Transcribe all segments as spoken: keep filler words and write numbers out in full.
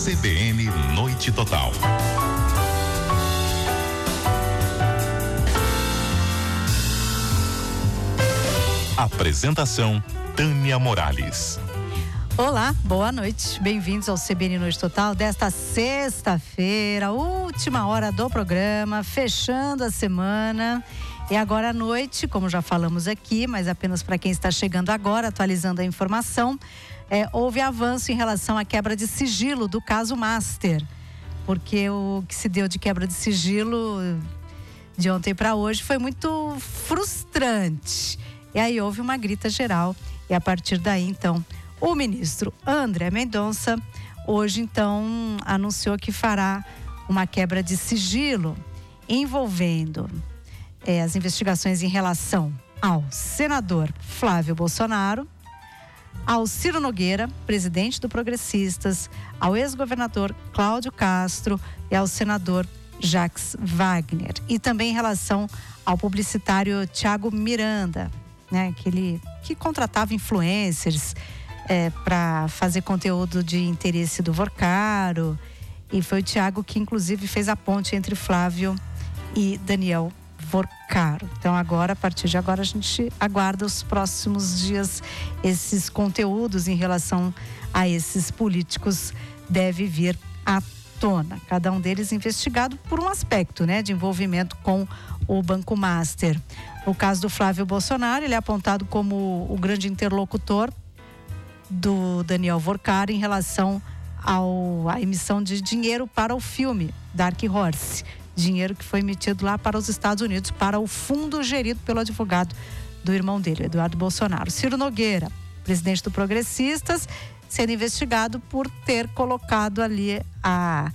C B N Noite Total. Apresentação Tânia Morales. Olá, boa noite. Bem-vindos ao C B N Noite Total desta sexta-feira, última hora do programa, fechando a semana. E agora à noite, como já falamos aqui, mas apenas para quem está chegando agora, atualizando a informação, é, houve avanço em relação à quebra de sigilo do caso Master. Porque o que se deu de quebra de sigilo de ontem para hoje foi muito frustrante. E aí houve uma grita geral e a partir daí, então, o ministro André Mendonça hoje, então, anunciou que fará uma quebra de sigilo envolvendo é, as investigações em relação ao senador Flávio Bolsonaro, ao Ciro Nogueira, presidente do Progressistas, ao ex-governador Cláudio Castro e ao senador Jacques Wagner. E também em relação ao publicitário Thiago Miranda, né, aquele que contratava influencers é, para fazer conteúdo de interesse do Vorcaro, e foi o Thiago que inclusive fez a ponte entre Flávio e Daniel Vorcaro. Então agora, a partir de agora, a gente aguarda os próximos dias esses conteúdos em relação a esses políticos deve vir à tona. Cada um deles investigado por um aspecto, né, de envolvimento com o Banco Master. No caso do Flávio Bolsonaro, ele é apontado como o grande interlocutor do Daniel Vorcaro em relação ao, à emissão de dinheiro para o filme Dark Horse. Dinheiro que foi emitido lá para os Estados Unidos, para o fundo gerido pelo advogado do irmão dele, Eduardo Bolsonaro. Ciro Nogueira, presidente do Progressistas, sendo investigado por ter colocado ali a...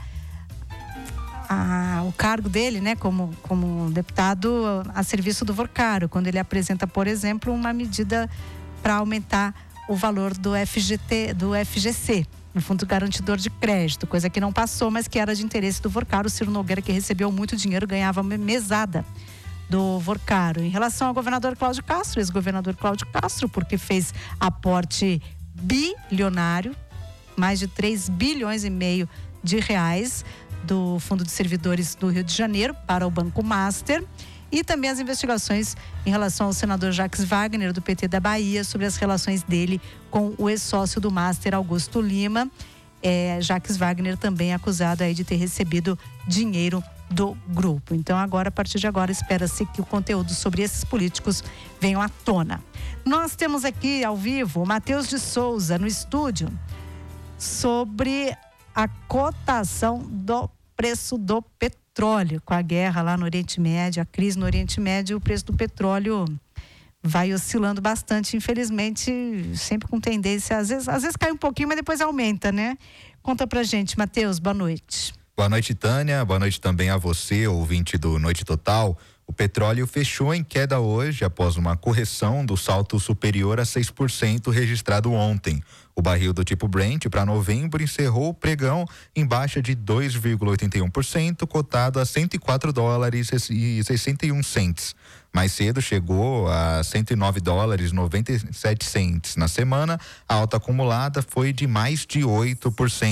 A, o cargo dele, né, como, como deputado a serviço do Vorcaro, quando ele apresenta, por exemplo, uma medida para aumentar o valor do F G T, do F G C, no Fundo Garantidor de Crédito, coisa que não passou, mas que era de interesse do Vorcaro. O Ciro Nogueira, que recebeu muito dinheiro, ganhava mesada do Vorcaro. Em relação ao governador Cláudio Castro, ex-governador Cláudio Castro, porque fez aporte bilionário, mais de três bilhões e meio de reais, do Fundo de Servidores do Rio de Janeiro para o Banco Master, e também as investigações em relação ao senador Jacques Wagner, do P T da Bahia, sobre as relações dele com o ex-sócio do Master, Augusto Lima. É, Jacques Wagner também acusado aí de ter recebido dinheiro do grupo. Então agora, a partir de agora, espera-se que o conteúdo sobre esses políticos venham à tona. Nós temos aqui ao vivo o Matheus de Souza no estúdio sobre a cotação do preço do petróleo. Com a guerra lá no Oriente Médio, a crise no Oriente Médio, o preço do petróleo vai oscilando bastante, infelizmente, sempre com tendência, às vezes, às vezes cai um pouquinho, mas depois aumenta, né? Conta pra gente, Matheus, boa noite. Boa noite, Tânia, boa noite também a você, ouvinte do Noite Total. O petróleo fechou em queda hoje após uma correção do salto superior a seis por cento registrado ontem. O barril do tipo Brent para novembro encerrou o pregão em baixa de dois vírgula oitenta e um por cento, cotado a cento e quatro dólares e sessenta e um centes. Mais cedo chegou a cento e nove dólares e noventa e sete centes. Na semana, a alta acumulada foi de mais de oito por cento.